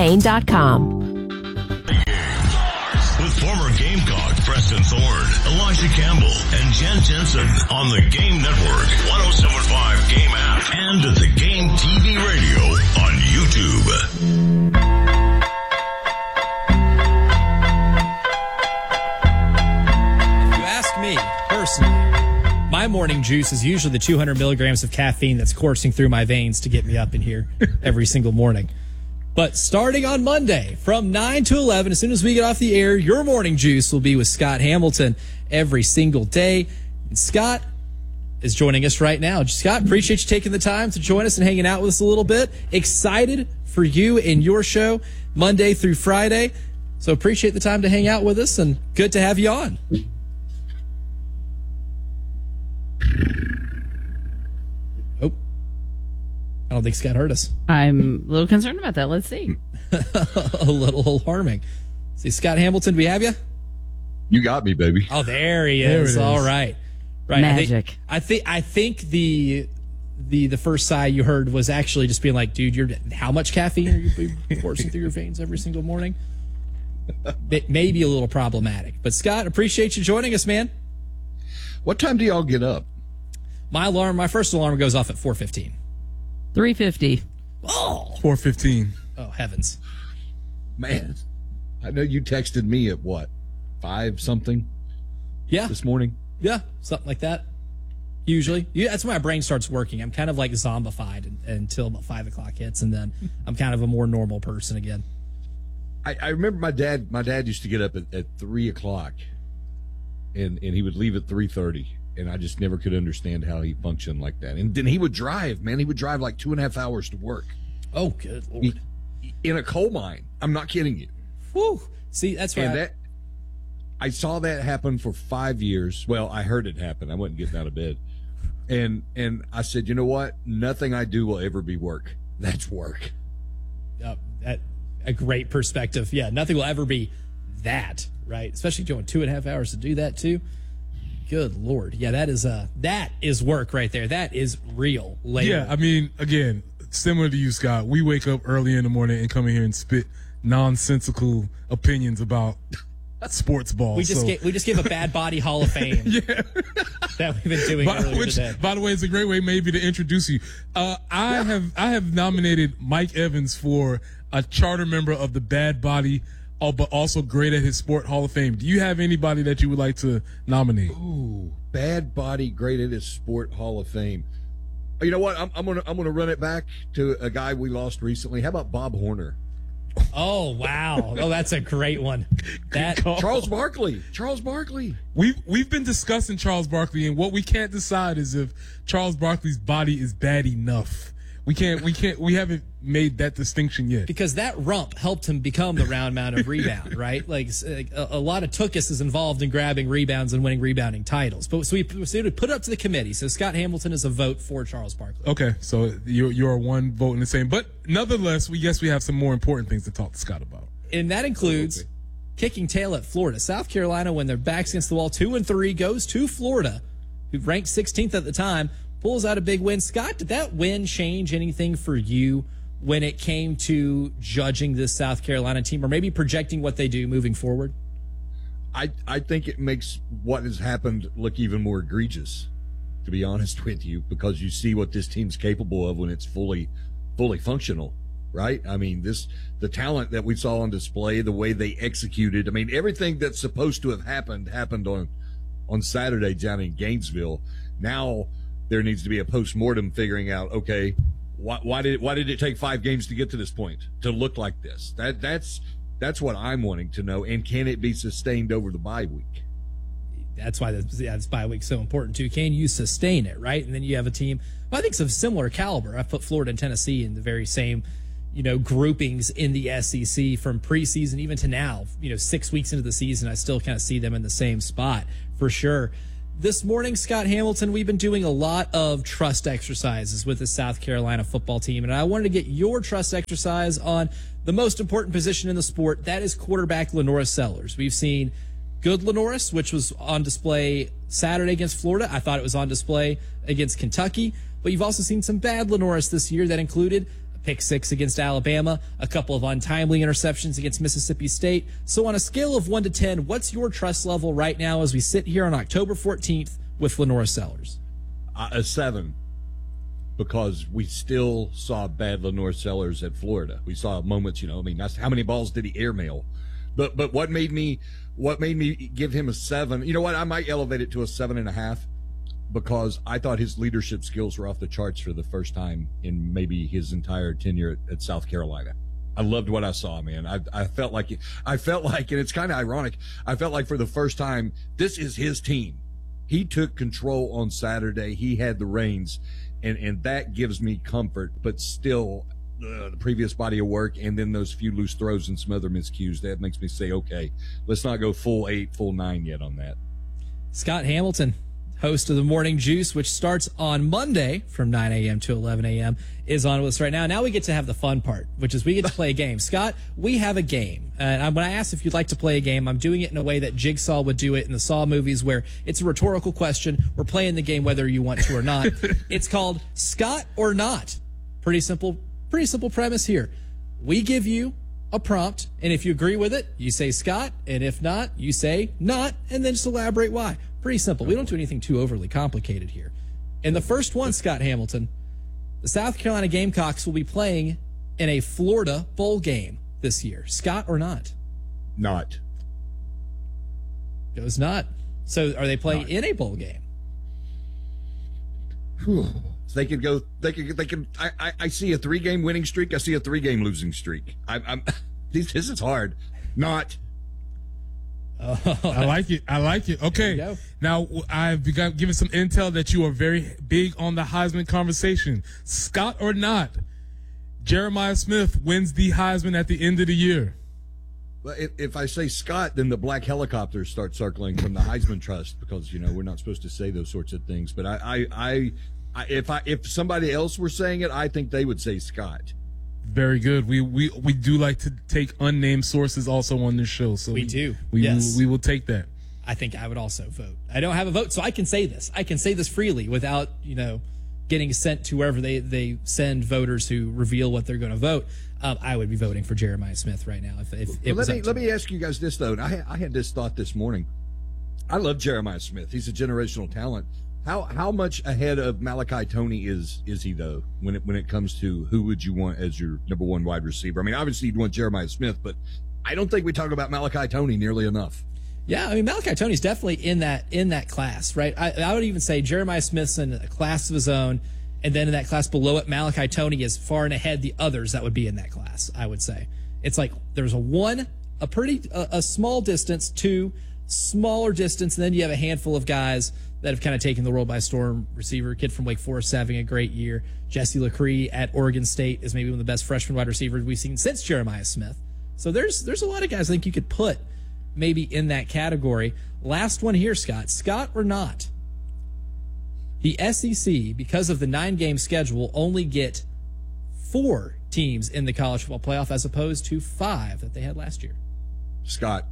SportsGrid.com. With former Gamecock Preston Thorne, Elijah Campbell, and Jen Jensen on the Game Network, 107.5 Game app, and at the Game TV radio on YouTube. If you ask me personally, my morning juice is usually the 200 milligrams of caffeine that's coursing through my veins to get me up in here every single morning. But starting on Monday from 9 to 11, as soon as we get off the air, your morning juice will be with Scott Hamilton every single day. And Scott is joining us right now. Scott, appreciate you taking the time to join us and hanging out with us a little bit. Excited for you and your show Monday through Friday. So appreciate the time to hang out with us and good to have you on. Oh, I don't think Scott heard us. I'm a little concerned about that. Let's see. A little alarming. See, Scott Hamilton, do we have you? You got me, baby. Oh, there he is. All right. Right. Magic. I think the first sigh you heard was actually just being like, dude, how much caffeine are you coursing through your veins every single morning? Maybe a little problematic. But Scott, appreciate you joining us, man. What time do y'all get up? My first alarm goes off at 4:15. 3:50. Oh, 4:15. Oh, heavens. Man, I know you texted me at what, 5 something? Yeah. This morning? Yeah, something like that. Usually. That's when my brain starts working. I'm kind of like zombified until about 5 o'clock hits, and then I'm kind of a more normal person again. I remember my dad used to get up at 3 o'clock, and he would leave at 3:30, and I just never could understand how he functioned like that. And then he would drive, man. He would drive like 2.5 hours to work. Oh, good Lord. In a coal mine. I'm not kidding you. Whew. See, that's right. I saw that happen for 5 years. Well, I heard it happen. I wasn't getting out of bed. And I said, you know what? Nothing I do will ever be work. That's work. A great perspective. Yeah, nothing will ever be that, right? Especially going 2.5 hours to do that too. Good Lord. Yeah, that is work right there. That is real labor. Yeah, I mean, again, similar to you, Scott, we wake up early in the morning and come in here and spit nonsensical opinions about sports ball. We just gave a Bad Body Hall of Fame. Yeah. That we've been doing earlier today. By the way, it's a great way maybe to introduce you. I have nominated Mike Evans for a charter member of the Bad Body, but also great at his sport Hall of Fame. Do you have anybody that you would like to nominate? Ooh, Bad Body, great at his sport Hall of Fame. You know what? I'm gonna run it back to a guy we lost recently. How about Bob Horner? Oh wow! Oh, that's a great one. Charles Barkley. We've been discussing Charles Barkley, and what we can't decide is if Charles Barkley's body is bad enough. We haven't made that distinction yet. Because that rump helped him become the round mound of rebound, right? Like a lot of Tookus is involved in grabbing rebounds and winning rebounding titles. But so we put it up to the committee. So Scott Hamilton is a vote for Charles Barkley. Okay, so you're one vote in the same. But nonetheless, we have some more important things to talk to Scott about. And that includes kicking tail at Florida. South Carolina, when their backs against the wall, 2-3, goes to Florida, who ranked 16th at the time, pulls out a big win. Scott, did that win change anything for you when it came to judging this South Carolina team or maybe projecting what they do moving forward? I think it makes what has happened look even more egregious, to be honest with you, because you see what this team's capable of when it's fully functional, right? I mean, the talent that we saw on display, the way they executed, I mean, everything that's supposed to have happened on Saturday down in Gainesville. Now there needs to be a post-mortem figuring out, okay, why did it take 5 games to get to this point, to look like this? That's what I'm wanting to know. And can it be sustained over the bye week? That's why this bye week's so important too. Can you sustain it, right? And then you have a team, well, I think it's of similar caliber. I put Florida and Tennessee in the very same, groupings in the SEC from preseason even to now. 6 weeks into the season, I still kind of see them in the same spot for sure. This morning, Scott Hamilton, we've been doing a lot of trust exercises with the South Carolina football team, and I wanted to get your trust exercise on the most important position in the sport. That is quarterback LaNorris Sellers. We've seen good LaNorris, which was on display Saturday against Florida. I thought it was on display against Kentucky, but you've also seen some bad LaNorris this year that included a pick 6 against Alabama, a couple of untimely interceptions against Mississippi State. So on a scale of 1 to 10, what's your trust level right now as we sit here on October 14th with Lenora Sellers? A 7, because we still saw bad Lenore Sellers at Florida. We saw moments, that's how many balls did he airmail? But what made me give him a 7? You know what? I might elevate it to a 7.5, because I thought his leadership skills were off the charts for the first time in maybe his entire tenure at South Carolina. I loved what I saw, man. I felt like, and it's kind of ironic, I felt like for the first time, this is his team. He took control on Saturday. He had the reins, and that gives me comfort. But still, the previous body of work, and then those few loose throws and some other miscues, that makes me say, okay, let's not go full 8, full 9 yet on that. Scott Hamilton, host of the Morning Juice, which starts on Monday from 9 a.m. to 11 a.m., is on with us right now. Now we get to have the fun part, which is we get to play a game. Scott, we have a game. And when I asked if you'd like to play a game, I'm doing it in a way that Jigsaw would do it in the Saw movies, where it's a rhetorical question. We're playing the game whether you want to or not. It's called Scott or Not. Pretty simple premise here. We give you a prompt, and if you agree with it, you say Scott, and if not, you say not, and then just elaborate why. Pretty simple. We don't do anything too overly complicated here. In the first one, Scott Hamilton, the South Carolina Gamecocks will be playing in a Florida bowl game this year. Scott or not? Not. Goes not. So are they playing in a bowl game? They could go. They could. I see a 3-game winning streak. I see a 3-game losing streak. This is hard. Not. I like it. Okay. Now, I've given some intel that you are very big on the Heisman conversation. Scott or not, Jeremiah Smith wins the Heisman at the end of the year. Well, if I say Scott, then the black helicopters start circling from the Heisman Trust, because we're not supposed to say those sorts of things. But if somebody else were saying it, I think they would say Scott. Very good. We do like to take unnamed sources also on this show. So we do. We will take that. I think I would also vote. I don't have a vote, so I can say this. I can say this freely without, getting sent to wherever they send voters who reveal what they're going to vote. I would be voting for Jeremiah Smith right now. Let me ask you guys this, though. I had this thought this morning. I love Jeremiah Smith. He's a generational talent. How much ahead of Malachi Toney is he, though, when it comes to who would you want as your number 1 wide receiver? I mean, obviously you'd want Jeremiah Smith, but I don't think we talk about Malachi Toney nearly enough. Yeah, I mean, Malachi Toney's definitely in that class, right? I would even say Jeremiah Smith's in a class of his own, and then in that class below it, Malachi Toney is far and ahead the others that would be in that class, I would say. It's like there's a small distance, 2 smaller distance, and then you have a handful of guys that have kind of taken the world by storm. Receiver, kid from Wake Forest having a great year. Jesse LeCree at Oregon State is maybe one of the best freshman wide receivers we've seen since Jeremiah Smith. So there's a lot of guys I think you could put maybe in that category. Last one here, Scott. Scott or not? The SEC, because of the 9-game schedule, only get 4 teams in the college football playoff as opposed to 5 that they had last year. Scott.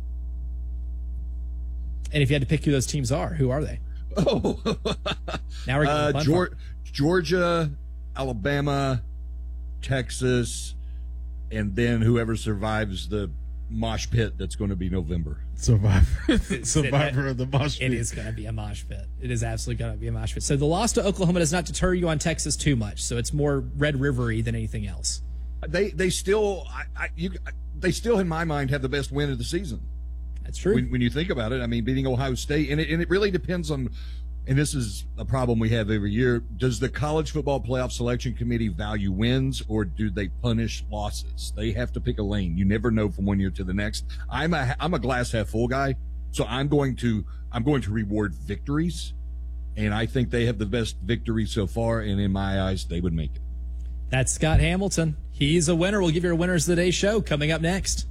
And if you had to pick who those teams are, who are they? Oh, now we're going Georgia, Alabama, Texas, and then whoever survives the mosh pit that's going to be November. Survivor of the mosh pit. It is going to be a mosh pit. It is absolutely going to be a mosh pit. So the loss to Oklahoma does not deter you on Texas too much. So it's more Red River-y than anything else. They still in my mind have the best win of the season. That's true. When you think about it, I mean, beating Ohio State, and it really depends on, and this is a problem we have every year, does the College Football Playoff Selection Committee value wins, or do they punish losses? They have to pick a lane. You never know from one year to the next. I'm a glass half full guy, so I'm going to reward victories, and I think they have the best victory so far, and in my eyes, they would make it. That's Scott Hamilton. He's a winner. We'll give you our Winners of the Day show coming up next.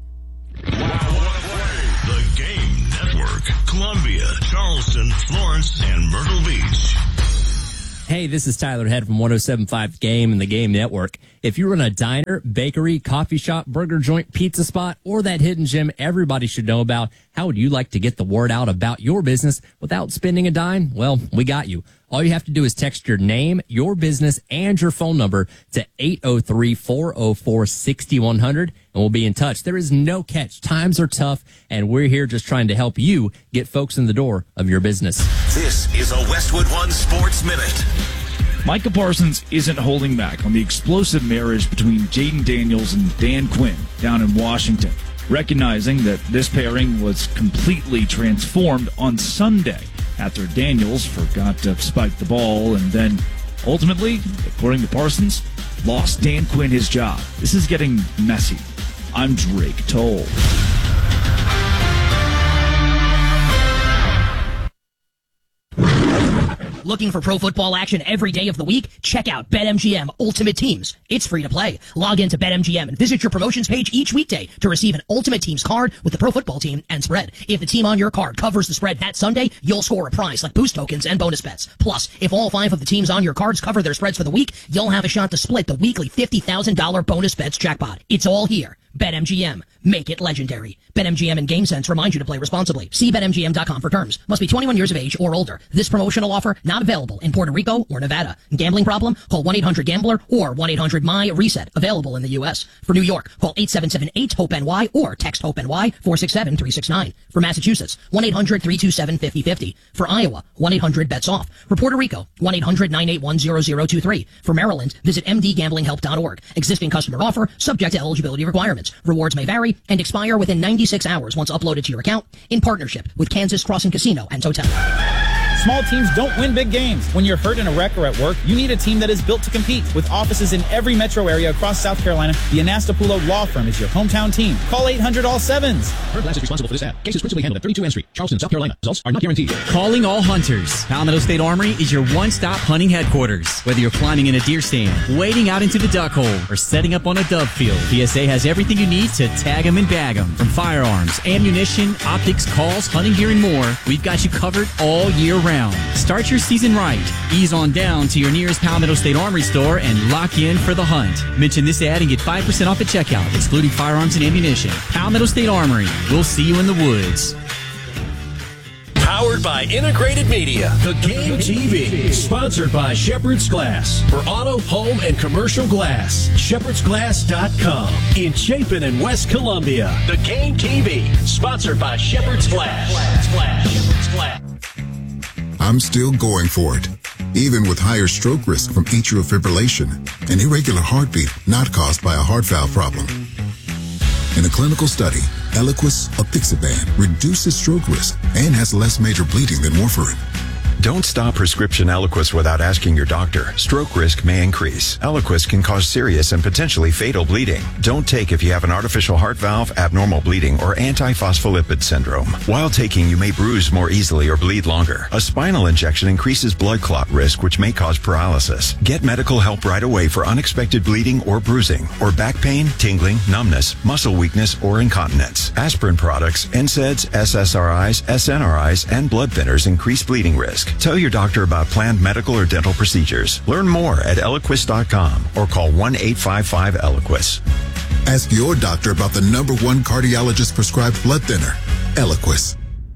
The Game Network, Columbia, Charleston, Florence, and Myrtle Beach. Hey, this is Tyler Head from 107.5 Game and the Game Network. If you run a diner, bakery, coffee shop, burger joint, pizza spot, or that hidden gem everybody should know about, how would you like to get the word out about your business without spending a dime? Well, we got you. All you have to do is text your name, your business, and your phone number to 803-404-6100, and we'll be in touch. There is no catch. Times are tough, and we're here just trying to help you get folks in the door of your business. This is a Westwood One Sports Minute. Micah Parsons isn't holding back on the explosive marriage between Jaden Daniels and Dan Quinn down in Washington, recognizing that this pairing was completely transformed on Sunday after Daniels forgot to spike the ball and then ultimately, according to Parsons, lost Dan Quinn his job. This is getting messy. I'm Drake Toll. Looking for pro football action every day of the week? Check out BetMGM Ultimate Teams. It's free to play. Log into BetMGM and visit your promotions page each weekday to receive an Ultimate Teams card with the pro football team and spread. If the team on your card covers the spread that Sunday, you'll score a prize like boost tokens and bonus bets. Plus, if all 5 of the teams on your cards cover their spreads for the week, you'll have a shot to split the weekly $50,000 bonus bets jackpot. It's all here. BetMGM. Make it legendary. BetMGM and GameSense remind you to play responsibly. See BetMGM.com for terms. Must be 21 years of age or older. This promotional offer not available in Puerto Rico or Nevada. Gambling problem? Call 1-800-GAMBLER or 1-800-MY-RESET. Available in the U.S. For New York, call 877-8-HOPE-NY or text HOPE-NY 467-369. For Massachusetts, 1-800-327-5050. For Iowa, 1-800-BETS-OFF. For Puerto Rico, 1-800-981-0023. For Maryland, visit mdgamblinghelp.org. Existing customer offer, subject to eligibility requirements. Rewards may vary and expire within 96 hours once uploaded to your account in partnership with Kansas Crossing Casino and Hotel. Small teams don't win big games. When you're hurt in a wreck or at work, you need a team that is built to compete. With offices in every metro area across South Carolina, the Anastapulo Law Firm is your hometown team. Call 800-ALL-7s. Herb Glass is responsible for this ad. Cases principally handled at 32 N Street, Charleston, South Carolina. Results are not guaranteed. Calling all hunters. Palmetto State Armory is your one-stop hunting headquarters. Whether you're climbing in a deer stand, wading out into the duck hole, or setting up on a dove field, PSA has everything you need to tag them and bag them. From firearms, ammunition, optics, calls, hunting gear, and more, we've got you covered all year round. Start your season right. Ease on down to your nearest Palmetto State Armory store and lock in for the hunt. Mention this ad and get 5% off at checkout, excluding firearms and ammunition. Palmetto State Armory. We'll see you in the woods. Powered by Integrated Media. The Game TV. Sponsored by Shepherd's Glass. For auto, home, and commercial glass. ShepherdsGlass.com. In Chapin and West Columbia. The Game TV. Sponsored by Shepherd's Glass. Shepherd's Glass. I'm still going for it, even with higher stroke risk from atrial fibrillation, an irregular heartbeat not caused by a heart valve problem. In a clinical study, Eliquis apixaban reduces stroke risk and has less major bleeding than warfarin. Don't stop prescription Eliquis without asking your doctor. Stroke risk may increase. Eliquis can cause serious and potentially fatal bleeding. Don't take if you have an artificial heart valve, abnormal bleeding, or antiphospholipid syndrome. While taking, you may bruise more easily or bleed longer. A spinal injection increases blood clot risk, which may cause paralysis. Get medical help right away for unexpected bleeding or bruising, or back pain, tingling, numbness, muscle weakness, or incontinence. Aspirin products, NSAIDs, SSRIs, SNRIs, and blood thinners increase bleeding risk. Tell your doctor about planned medical or dental procedures. Learn more at Eliquis.com or call 1-855-ELIQUIS. Ask your doctor about the #1 cardiologist prescribed blood thinner, Eliquis.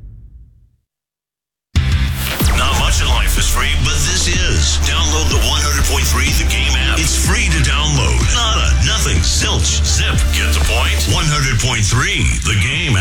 Not much in life is free, but this is. Download the 100.3 The Game app. It's free to download. Nada, nothing, zilch, zip. Get the point? 100.3 The Game app.